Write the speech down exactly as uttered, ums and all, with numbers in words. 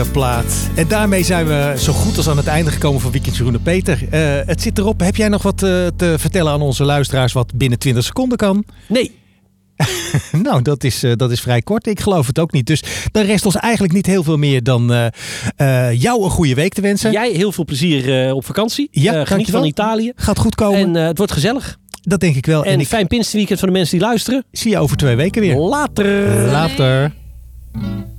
plaat. En daarmee zijn we zo goed als aan het einde gekomen van Weekend Jeroen en Peter. Uh, het zit erop. Heb jij nog wat uh, te vertellen aan onze luisteraars wat binnen twintig seconden kan? Nee. Nou, dat is, uh, dat is vrij kort. Ik geloof het ook niet. Dus dan rest ons eigenlijk niet heel veel meer dan uh, uh, jou een goede week te wensen. Jij heel veel plezier uh, op vakantie. Ja, uh, geniet van Italië. Gaat goed komen. En uh, het wordt gezellig. Dat denk ik wel. En, en een ik... fijn Pinksterweekend voor de mensen die luisteren. Zie je over twee weken weer. Later. Later.